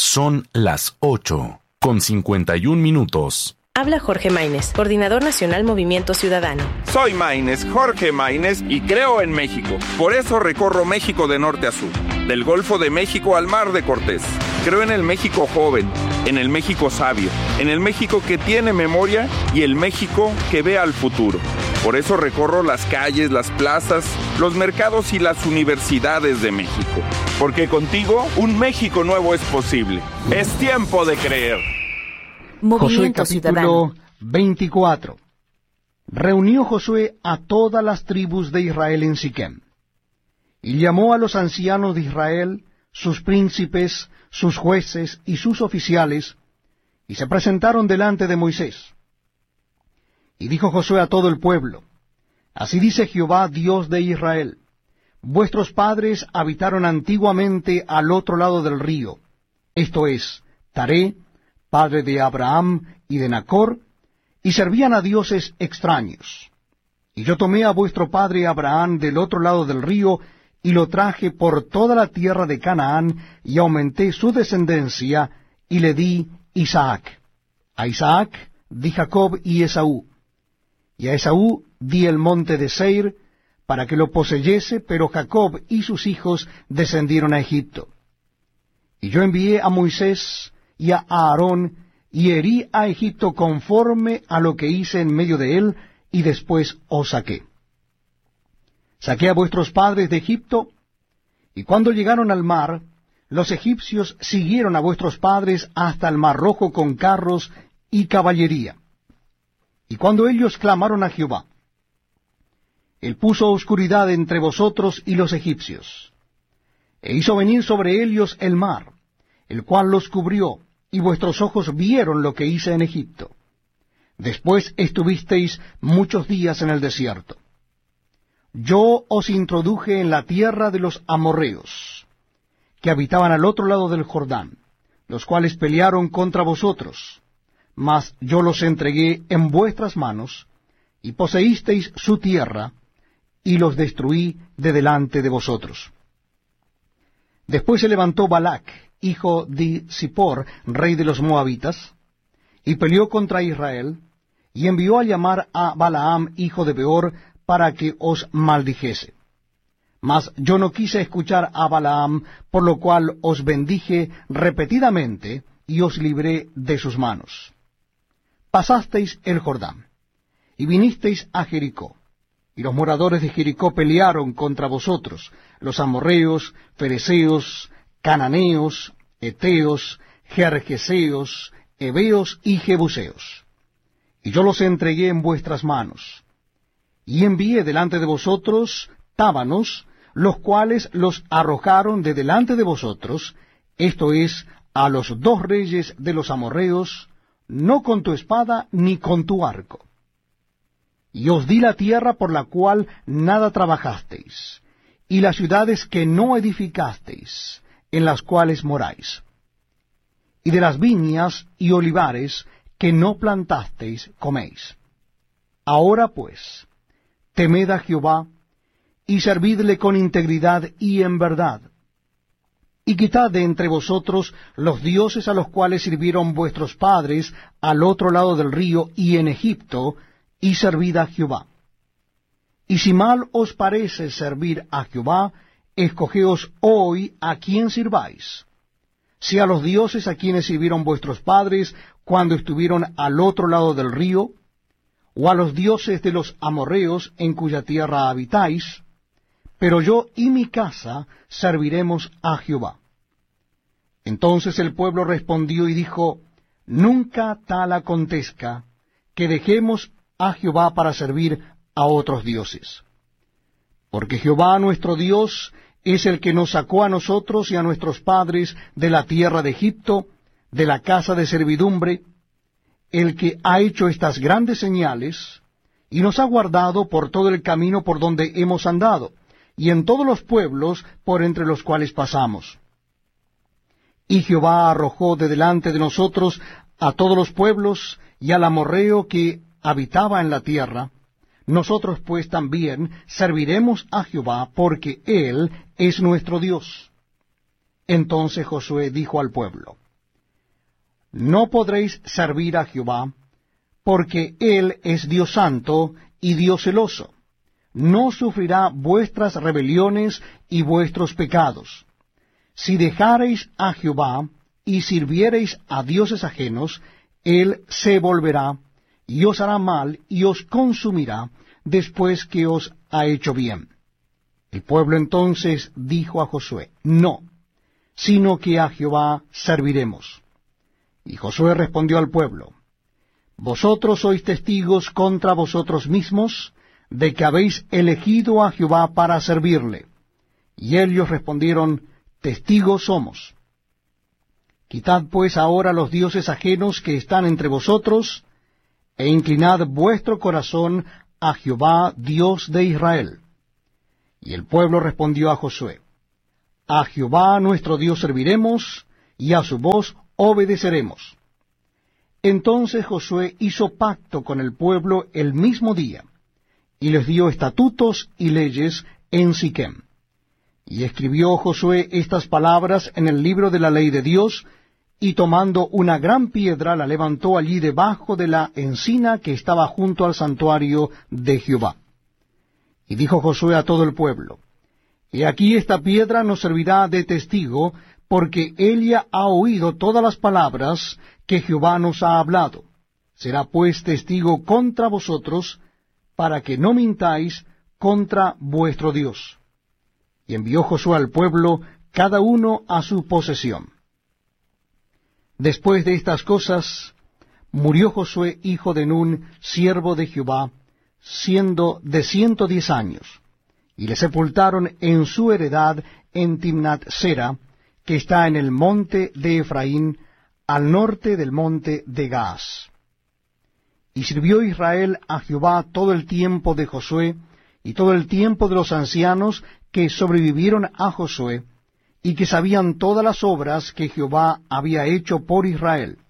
Son las 8:51. Habla Jorge Maínez, Coordinador Nacional Movimiento Ciudadano. Soy Maínez, Jorge Maínez, y creo en México. Por eso recorro México de norte a sur, del Golfo de México al Mar de Cortés. Creo en el México joven, en el México sabio, en el México que tiene memoria y el México que ve al futuro. Por eso recorro las calles, las plazas, los mercados y las universidades de México. Porque contigo, un México nuevo es posible. Es tiempo de creer. Movimiento Josué Ciudadano. capítulo 24. Reunió Josué a todas las tribus de Israel en Siquem, y llamó a los ancianos de Israel, sus príncipes, sus jueces y sus oficiales, y se presentaron delante de Moisés. Y dijo Josué a todo el pueblo: Así dice Jehová, Dios de Israel: Vuestros padres habitaron antiguamente al otro lado del río, esto es, Taré, padre de Abraham y de Nachor, y servían a dioses extraños. Y yo tomé a vuestro padre Abraham del otro lado del río, y lo traje por toda la tierra de Canaán, y aumenté su descendencia, y le di Isaac. A Isaac di Jacob y Esaú. Y a Esaú di el monte de Seir, para que lo poseyese, pero Jacob y sus hijos descendieron a Egipto. Y yo envié a Moisés y a Aarón, y herí a Egipto conforme a lo que hice en medio de él, y después os saqué. Saqué a vuestros padres de Egipto, y cuando llegaron al mar, los egipcios siguieron a vuestros padres hasta el mar Rojo con carros y caballería. Y cuando ellos clamaron a Jehová, él puso oscuridad entre vosotros y los egipcios, e hizo venir sobre ellos el mar, el cual los cubrió, y vuestros ojos vieron lo que hice en Egipto. Después estuvisteis muchos días en el desierto. Yo os introduje en la tierra de los amorreos, que habitaban al otro lado del Jordán, los cuales pelearon contra vosotros, mas yo los entregué en vuestras manos, y poseísteis su tierra, y los destruí de delante de vosotros. Después se levantó Balac, hijo de Zippor, rey de los moabitas, y peleó contra Israel, y envió a llamar a Balaam, hijo de Beor, para que os maldijese. Mas yo no quise escuchar a Balaam, por lo cual os bendije repetidamente, y os libré de sus manos. Pasasteis el Jordán, y vinisteis a Jericó, y los moradores de Jericó pelearon contra vosotros, los amorreos, fereceos, cananeos, eteos, gergeseos, heveos y jebuseos. Y yo los entregué en vuestras manos. Y envié delante de vosotros tábanos, los cuales los arrojaron de delante de vosotros, esto es, a los 2 reyes de los amorreos, no con tu espada ni con tu arco. Y os di la tierra por la cual nada trabajasteis, y las ciudades que no edificasteis, en las cuales moráis, y de las viñas y olivares que no plantasteis coméis. Ahora pues, temed a Jehová, y servidle con integridad y en verdad, y quitad de entre vosotros los dioses a los cuales sirvieron vuestros padres al otro lado del río y en Egipto, y servid a Jehová. Y si mal os parece servir a Jehová, escogeos hoy a quién sirváis, si a los dioses a quienes sirvieron vuestros padres cuando estuvieron al otro lado del río, o a los dioses de los amorreos en cuya tierra habitáis, pero yo y mi casa serviremos a Jehová. Entonces el pueblo respondió y dijo: Nunca tal acontezca que dejemos a Jehová para servir a otros dioses. Porque Jehová nuestro Dios es el que nos sacó a nosotros y a nuestros padres de la tierra de Egipto, de la casa de servidumbre, el que ha hecho estas grandes señales, y nos ha guardado por todo el camino por donde hemos andado, y en todos los pueblos por entre los cuales pasamos. Y Jehová arrojó de delante de nosotros a todos los pueblos y al amorreo que habitaba en la tierra. Nosotros pues también serviremos a Jehová, porque Él es nuestro Dios. Entonces Josué dijo al pueblo: no podréis servir a Jehová, porque Él es Dios santo y Dios celoso. No sufrirá vuestras rebeliones y vuestros pecados. Si dejareis a Jehová y sirviereis a dioses ajenos, Él se volverá y os hará mal y os consumirá después que os ha hecho bien. El pueblo entonces dijo a Josué, no, sino que a Jehová serviremos. Y Josué respondió al pueblo, vosotros sois testigos contra vosotros mismos de que habéis elegido a Jehová para servirle. Y ellos respondieron, testigos somos. Quitad pues ahora los dioses ajenos que están entre vosotros, e inclinad vuestro corazón a Jehová, Dios de Israel. Y el pueblo respondió a Josué, a Jehová nuestro Dios serviremos, y a su voz obedeceremos. Entonces Josué hizo pacto con el pueblo el mismo día, y les dio estatutos y leyes en Siquem. Y escribió Josué estas palabras en el libro de la ley de Dios, y tomando una gran piedra la levantó allí debajo de la encina que estaba junto al santuario de Jehová. Y dijo Josué a todo el pueblo, he aquí esta piedra nos servirá de testigo, porque ella ha oído todas las palabras que Jehová nos ha hablado. Será pues testigo contra vosotros, para que no mintáis contra vuestro Dios. Y envió Josué al pueblo, cada uno a su posesión. Después de estas cosas, murió Josué hijo de Nun, siervo de Jehová, siendo de 110 años, y le sepultaron en su heredad en Timnat-Sera, que está en el monte de Efraín, al norte del monte de Gaas. Y sirvió Israel a Jehová todo el tiempo de Josué, y todo el tiempo de los ancianos que sobrevivieron a Josué, y que sabían todas las obras que Jehová había hecho por Israel.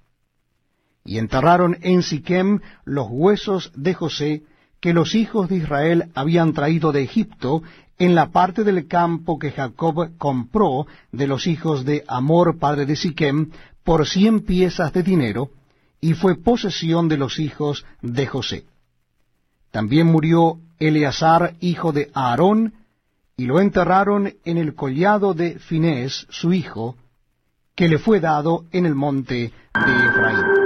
Y enterraron en Siquem los huesos de José, que los hijos de Israel habían traído de Egipto, en la parte del campo que Jacob compró de los hijos de Hamor, padre de Siquem, por 100 piezas de dinero, y fue posesión de los hijos de José. También murió Eleazar, hijo de Aarón, y lo enterraron en el collado de Finés, su hijo, que le fue dado en el monte de Efraín.